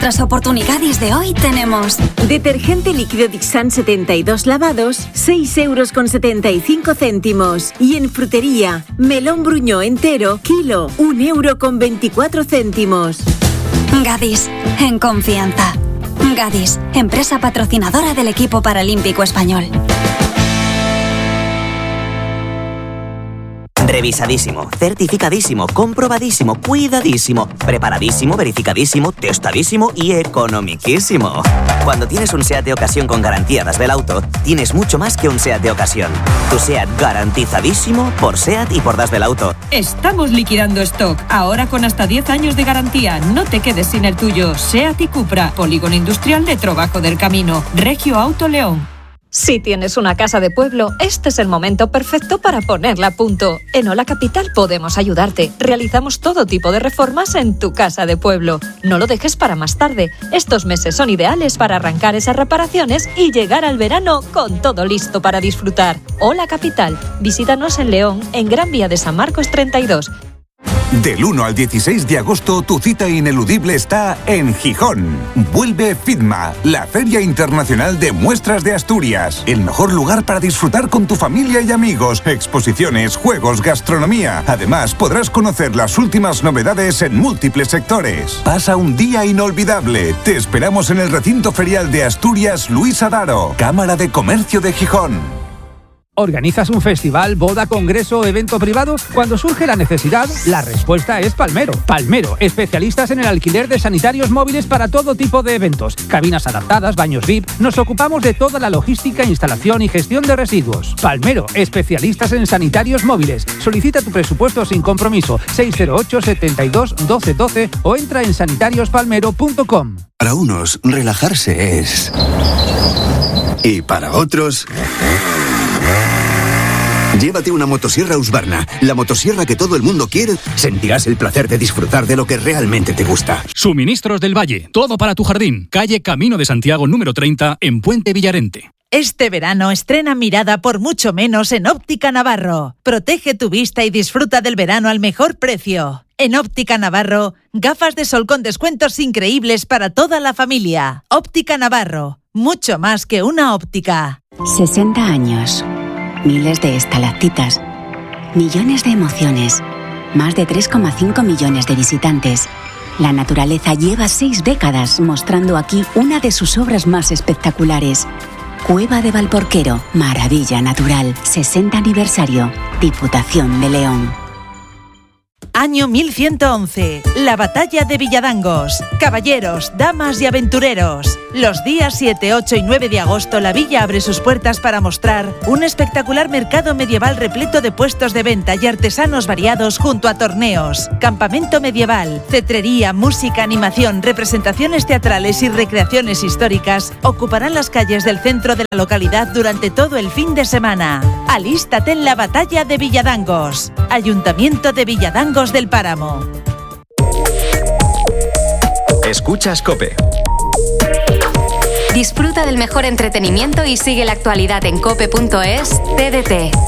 las oportunidades de hoy tenemos... Detergente líquido Dixan 72 lavados, 6,75 €. Y en frutería, melón Bruñó entero, kilo, 1,24 €. Gadis, en confianza. Gadis, empresa patrocinadora del equipo paralímpico español. Revisadísimo, certificadísimo, comprobadísimo, cuidadísimo, preparadísimo, verificadísimo, testadísimo y economiquísimo. Cuando tienes un SEAT de ocasión con garantía Das Belauto, tienes mucho más que un SEAT de ocasión. Tu SEAT garantizadísimo por SEAT y por Das Belauto. Estamos liquidando stock, ahora con hasta 10 años de garantía. No te quedes sin el tuyo. SEAT y Cupra, Polígono Industrial de Trobajo del Camino, Regio Auto León. Si tienes una casa de pueblo, este es el momento perfecto para ponerla a punto. En Hola Capital podemos ayudarte. Realizamos todo tipo de reformas en tu casa de pueblo. No lo dejes para más tarde. Estos meses son ideales para arrancar esas reparaciones y llegar al verano con todo listo para disfrutar. Hola Capital. Visítanos en León, en Gran Vía de San Marcos 32. Del 1 al 16 de agosto, tu cita ineludible está en Gijón. Vuelve FIDMA, la Feria Internacional de Muestras de Asturias. El mejor lugar para disfrutar con tu familia y amigos. Exposiciones, juegos, gastronomía. Además, podrás conocer las últimas novedades en múltiples sectores. Pasa un día inolvidable. Te esperamos en el recinto ferial de Asturias Luis Adaro, Cámara de Comercio de Gijón. ¿Organizas un festival, boda, congreso o evento privado? Cuando surge la necesidad, la respuesta es Palmero. Palmero, especialistas en el alquiler de sanitarios móviles para todo tipo de eventos. Cabinas adaptadas, baños VIP. Nos ocupamos de toda la logística, instalación y gestión de residuos. Palmero, especialistas en sanitarios móviles. Solicita tu presupuesto sin compromiso. 608 72 12 12 o entra en sanitariuspalmero.com. Para unos, relajarse es... Y para otros... Llévate una motosierra Husqvarna, la motosierra que todo el mundo quiere. Sentirás el placer de disfrutar de lo que realmente te gusta. Suministros del Valle, todo para tu jardín. Calle Camino de Santiago número 30 en Puente Villarente. Este verano estrena mirada por mucho menos en Óptica Navarro. Protege tu vista y disfruta del verano al mejor precio. En Óptica Navarro, gafas de sol con descuentos increíbles para toda la familia. Óptica Navarro, mucho más que una óptica. 60 años. Miles de estalactitas, millones de emociones, más de 3,5 millones de visitantes. La naturaleza lleva 6 décadas mostrando aquí una de sus obras más espectaculares. Cueva de Valporquero, maravilla natural, 60 aniversario, Diputación de León. Año 1111, la batalla de Villadangos. Caballeros, damas y aventureros. Los días 7, 8 y 9 de agosto la villa abre sus puertas para mostrar un espectacular mercado medieval repleto de puestos de venta y artesanos variados junto a torneos, campamento medieval, cetrería, música, animación, representaciones teatrales y recreaciones históricas ocuparán las calles del centro de la localidad durante todo el fin de semana. Alístate en la batalla de Villadangos. Ayuntamiento de Villadangos del Páramo. Escuchas COPE. Disfruta del mejor entretenimiento y sigue la actualidad en cope.es TDT.